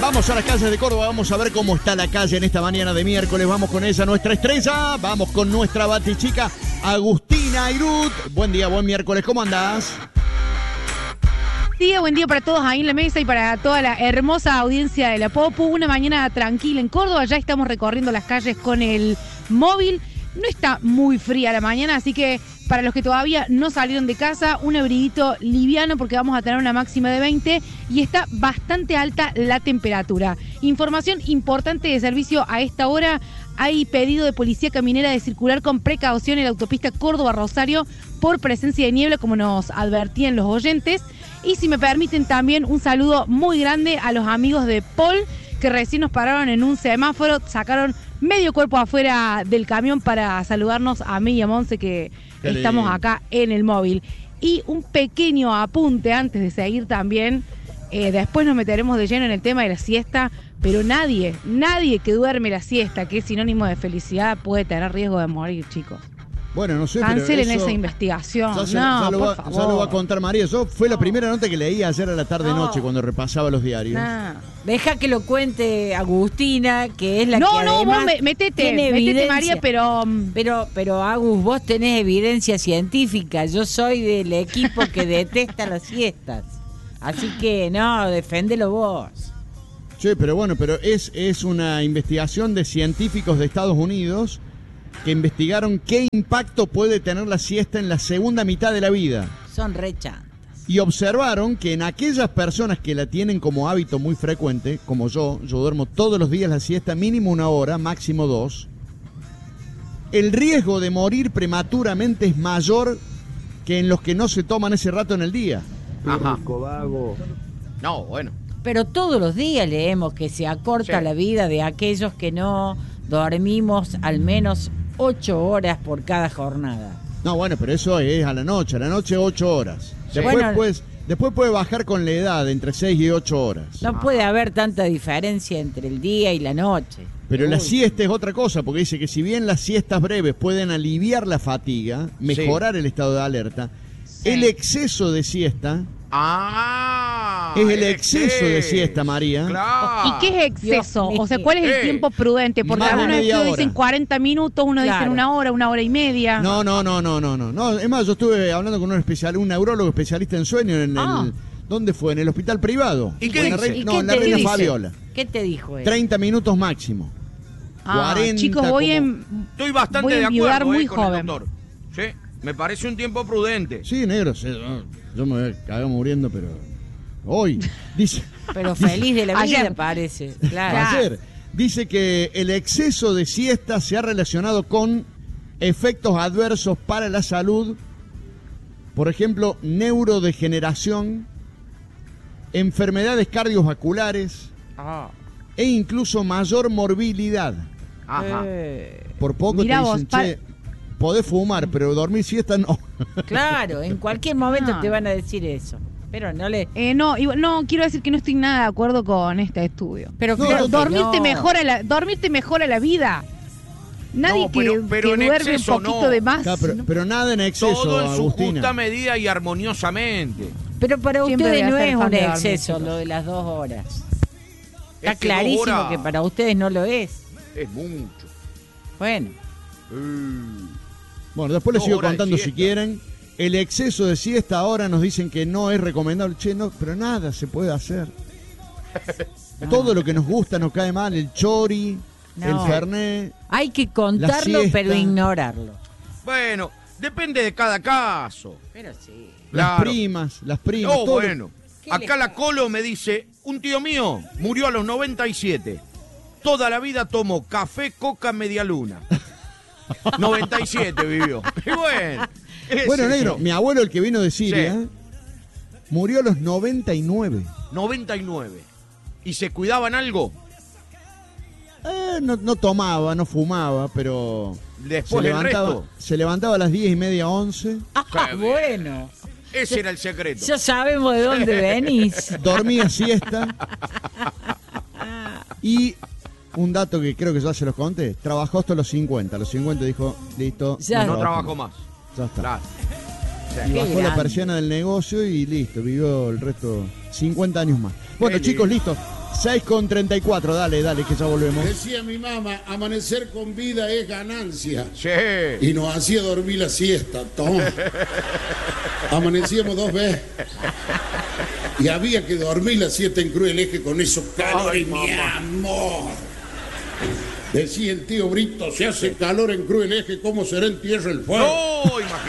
Vamos a las calles de Córdoba, vamos a ver cómo está la calle en esta mañana de miércoles. Vamos con ella, nuestra estrella. Vamos con nuestra batichica, Agustina Airut. Buen día, buen miércoles, ¿cómo andás? Buen día para todos ahí en la mesa y para toda la hermosa audiencia de la Popu. Una mañana tranquila en Córdoba, ya estamos recorriendo las calles con el móvil. No está muy fría la mañana, así que para los que todavía no salieron de casa, un abriguito liviano porque vamos a tener una máxima de 20 y está bastante alta la temperatura. Información importante de servicio a esta hora. Hay pedido de policía caminera de circular con precaución en la autopista Córdoba-Rosario por presencia de niebla, como nos advertían los oyentes. Y si me permiten también un saludo muy grande a los amigos de Paul, que recién nos pararon en un semáforo, sacaron medio cuerpo afuera del camión para saludarnos a mí y a Monse, que estamos acá en el móvil. Y un pequeño apunte antes de seguir también, después nos meteremos de lleno en el tema de la siesta, pero nadie que duerme la siesta, que es sinónimo de felicidad, puede tener riesgo de morir, chicos. Bueno, no sé, cancelen pero esa investigación. Ya lo va a contar María. Eso fue la primera nota que leí ayer a la tarde-noche cuando repasaba los diarios. Deja que lo cuente Agustina, que es la que además vos métete María, pero Agus, vos tenés evidencia científica. Yo soy del equipo que detesta las siestas. Así que, deféndelo vos. Sí, pero es una investigación de científicos de Estados Unidos que investigaron qué impacto puede tener la siesta en la segunda mitad de la vida. Son re chantas. Y observaron que en aquellas personas que la tienen como hábito muy frecuente, como yo duermo todos los días la siesta, mínimo 1 hora, máximo 2, el riesgo de morir prematuramente es mayor que en los que no se toman ese rato en el día. Ajá. Vago. No, bueno. Pero todos los días leemos que se acorta la vida de aquellos que no dormimos al menos 8 horas por cada jornada. No, bueno, pero eso es a la noche 8 horas. Sí. Después puede bajar con la edad, entre 6 y 8 horas. No puede haber tanta diferencia entre el día y la noche. Pero la siesta es otra cosa, porque dice que si bien las siestas breves pueden aliviar la fatiga, mejorar el estado de alerta, el exceso de siesta... es el exceso de siesta, María. Claro. ¿Y qué es exceso? O sea, ¿cuál es el tiempo prudente? Porque algunos estudios dicen 40 minutos, unos dicen 1 hora, 1 hora y media. No. Es más, yo estuve hablando con un neurólogo especialista en sueño ¿dónde fue? En el hospital privado. ¿Y qué dice? En la Reina Fabiola. ¿Qué te dijo él? 30 minutos máximo. 40 chicos, Estoy bastante voy a de enviudar acuerdo muy con joven. el doctor. Sí, me parece un tiempo prudente. Sí, negro, yo me voy a cagar muriendo, pero hoy dice... Pero feliz de la vida, Ayer. parece. Claro. Ayer dice que el exceso de siesta se ha relacionado con efectos adversos para la salud, por ejemplo, neurodegeneración, enfermedades cardiovasculares e incluso mayor morbilidad. Ajá. Por poco Mirá te dicen, podés fumar, pero dormir siesta no. Claro, en cualquier momento te van a decir eso. Pero no le... no, quiero decir que no estoy nada de acuerdo con este estudio. Pero dormirte mejora la vida. Nadie que duerme exceso, un poquito de más. Pero nada en exceso, todo en su Agustina. justa medida y armoniosamente. Pero para Siempre ustedes voy a no ser es fan un de dormir, exceso chicos. lo de las 2 horas. Está Es que 2 clarísimo horas que para ustedes no lo es. es mucho. Bueno. Bueno, después les 2 sigo horas de contando si siesta. quieren. El exceso de siesta ahora nos dicen que no es recomendable. Pero nada se puede hacer. Todo lo que nos gusta nos cae mal. El chori, el fernet. Hay que contarlo, siesta. pero ignorarlo. Bueno, depende de cada caso. Pero sí. Las Claro. primas. Oh, todo. bueno. ¿Qué Acá les la Colo me dice, un tío mío murió a los 97. Toda la vida tomó café, coca, media luna. 97 vivió. Y bueno. Bueno, eso. negro, mi abuelo, el que vino de Siria, Sí. murió a los 99. 99. ¿Y se cuidaban algo? No tomaba, no fumaba, pero Después del resto. se levantaba a las 10:30, 11. Qué bien. Bueno. Ese era el secreto. Ya sabemos de dónde venís. Dormía siesta. Y un dato que creo que ya se los conté, trabajó hasta los 50. A los 50 dijo, listo. Ya. No trabajo trabajo más. Ya está. Claro. Y Qué bajó la grande. persiana del negocio y listo, vivió el resto 50 años más. Bueno, Qué chicos, lindo. listo. 6:34, dale, que ya volvemos. Decía mi mamá, amanecer con vida es ganancia. Sí. Y nos hacía dormir la siesta, toma. Amanecíamos 2 veces. Y había que dormir la siesta en Cruz del Eje con esos calores, mi amor. Decía el tío Brito, si hace calor en Cruz del Eje, ¿cómo será en Tierra el Fuego? No, imagínate.